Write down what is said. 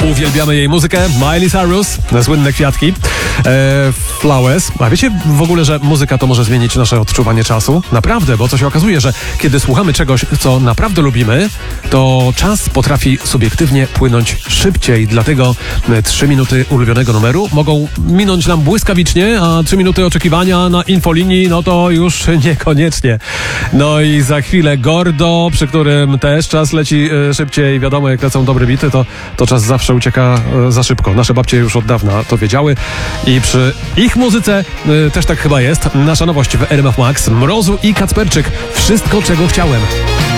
Uwielbiamy jej muzykę. Miley Cyrus, słynne kwiatki. Flowers. A wiecie w ogóle, że muzyka to może zmienić nasze odczuwanie czasu? Naprawdę, bo co się okazuje, że kiedy słuchamy czegoś, co naprawdę lubimy, to czas potrafi subiektywnie płynąć szybciej. Dlatego 3 minuty ulubionego numeru mogą minąć nam błyskawicznie, a 3 minuty oczekiwania na infolinii, no to już niekoniecznie. No i za chwilę Gordo, przy którym też czas leci szybciej. Wiadomo, jak lecą dobre bity, to czas zawsze ucieka za szybko. Nasze babcie już od dawna to wiedziały i przy ich muzyce też tak chyba jest. Nasza nowość w RMF Max. Mrozu i Kacperczyk. Wszystko, czego chciałem.